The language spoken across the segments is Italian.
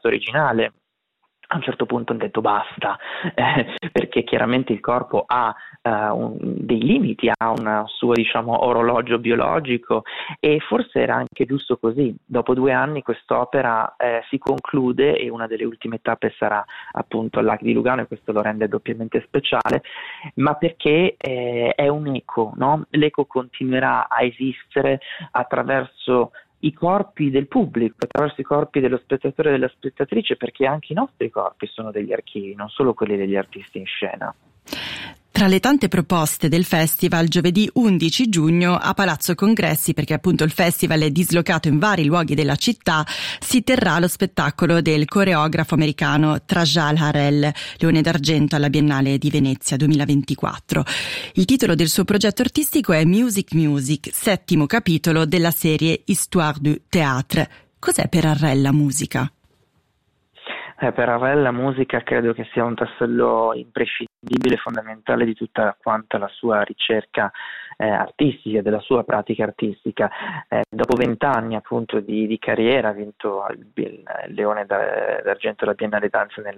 testo originale. A un certo punto ho detto basta, perché chiaramente il corpo ha dei limiti, ha un suo orologio biologico, e forse era anche giusto così. Dopo 2 anni quest'opera si conclude e una delle ultime tappe sarà appunto al Lac di Lugano, e questo lo rende doppiamente speciale, ma perché è un eco, no? L'eco continuerà a esistere attraverso i corpi del pubblico, attraverso i corpi dello spettatore e della spettatrice, perché anche i nostri corpi sono degli archivi, non solo quelli degli artisti in scena. Tra le tante proposte del festival, giovedì 11 giugno a Palazzo Congressi, perché appunto il festival è dislocato in vari luoghi della città, si terrà lo spettacolo del coreografo americano Trajal Harel, Leone d'Argento alla Biennale di Venezia 2024. Il titolo del suo progetto artistico è Music Music, 7° capitolo della serie Histoire du théâtre. Cos'è per Harel la musica? Per Harel la musica credo che sia un tassello imprescindibile, fondamentale di tutta quanta la sua ricerca artistica, della sua pratica artistica. Dopo 20 anni appunto di carriera, ha vinto il Leone d'Argento alla Biennale Danza nel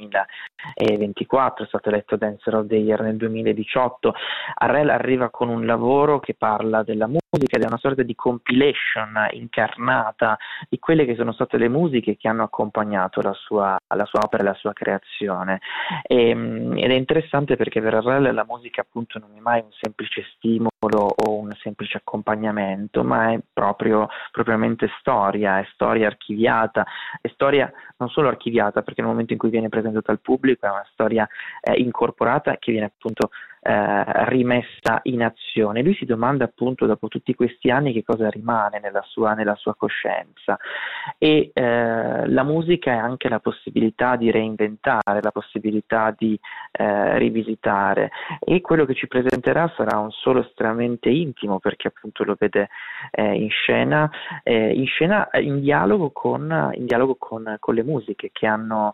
2024, è stato eletto Dancer of the Year nel 2018. Harel arriva con un lavoro che parla della musica ed è una sorta di compilation incarnata di quelle che sono state le musiche che hanno accompagnato la sua opera e la sua creazione. Ed è interessante perché per Harel la musica appunto non è mai un semplice stimolo o un semplice accompagnamento, ma è propriamente storia, è storia archiviata, è storia non solo archiviata perché nel momento in cui viene presentata al pubblico è una storia incorporata che viene appunto rimessa in azione. Lui si domanda appunto dopo tutti questi anni che cosa rimane nella sua coscienza, e la musica è anche la possibilità di reinventare, la possibilità di rivisitare, e quello che ci presenterà sarà un solo estremamente intimo perché appunto lo vede in scena in dialogo con le musiche che hanno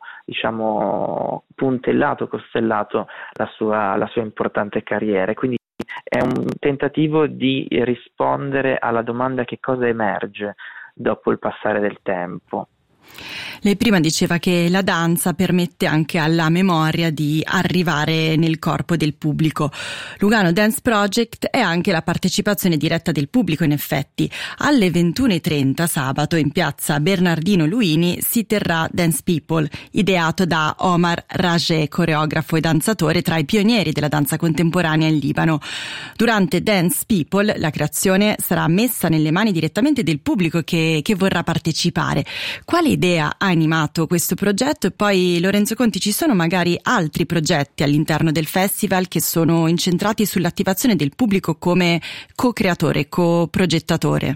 puntellato, costellato la sua importante carriera. Quindi è un tentativo di rispondere alla domanda che cosa emerge dopo il passare del tempo. Lei prima diceva che la danza permette anche alla memoria di arrivare nel corpo del pubblico. Lugano Dance Project è anche la partecipazione diretta del pubblico, in effetti. Alle 21:30 sabato in piazza Bernardino Luini si terrà Dance People, ideato da Omar Rajeh, coreografo e danzatore tra i pionieri della danza contemporanea in Libano. Durante Dance People la creazione sarà messa nelle mani direttamente del pubblico che vorrà partecipare. Quale idea ha animato questo progetto? E poi, Lorenzo Conti, ci sono magari altri progetti all'interno del festival che sono incentrati sull'attivazione del pubblico come co-creatore, co-progettatore?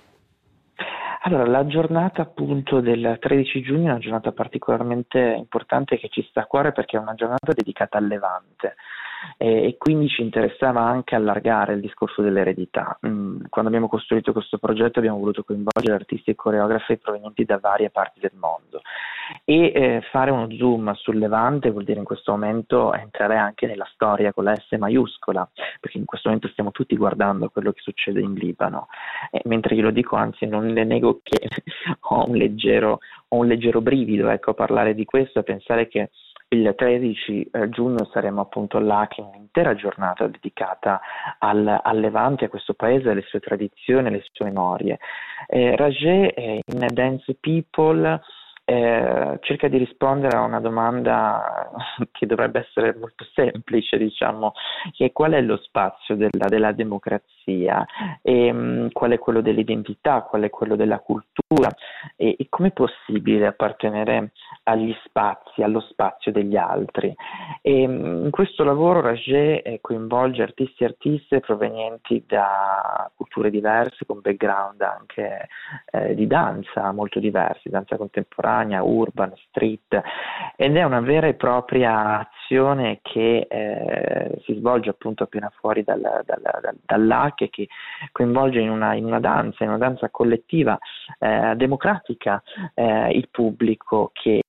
Allora, la giornata appunto del 13 giugno è una giornata particolarmente importante che ci sta a cuore perché è una giornata dedicata al Levante. E quindi ci interessava anche allargare il discorso dell'eredità. Quando abbiamo costruito questo progetto abbiamo voluto coinvolgere artisti e coreografi provenienti da varie parti del mondo, e fare uno zoom sul Levante vuol dire in questo momento entrare anche nella storia con la S maiuscola, perché in questo momento stiamo tutti guardando quello che succede in Libano, mentre io lo dico, anzi non le nego che ho un leggero brivido a parlare di questo e pensare che il 13 giugno saremo appunto là, che è un'intera giornata dedicata al Levante, a questo paese, alle sue tradizioni, alle sue memorie. Rajeh in Dance People cerca di rispondere a una domanda che dovrebbe essere molto semplice, che è: qual è lo spazio della democrazia, e qual è quello dell'identità, qual è quello della cultura, e com'è possibile appartenere agli spazi, allo spazio degli altri. E in questo lavoro Rajeh coinvolge artisti e artiste provenienti da culture diverse, con background anche di danza molto diversi, danza contemporanea, urban, street, ed è una vera e propria azione che si svolge appunto appena fuori dall'AC, e che coinvolge in una danza collettiva democratica il pubblico che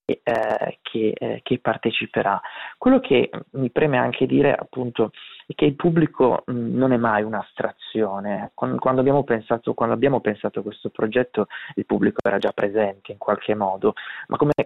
parteciperà. Quello che mi preme anche dire appunto è che il pubblico non è mai un'astrazione. Quando abbiamo pensato a questo progetto il pubblico era già presente in qualche modo, ma come